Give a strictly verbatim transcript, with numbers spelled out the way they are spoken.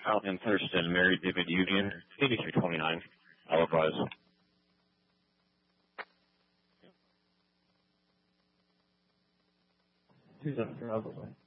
Alvin Thurston, Mary David Union, eighty-three twenty-nine, Alibis. Two seven, Alibis.